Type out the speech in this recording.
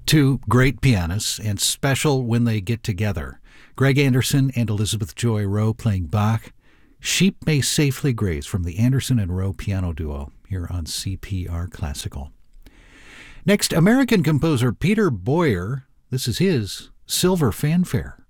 Two great pianists, and special when they get together. Greg Anderson and Elizabeth Joy Rowe playing Bach. Sheep May Safely Graze from the Anderson and Rowe piano duo here on CPR Classical. Next, American composer Peter Boyer. This is his Silver Fanfare.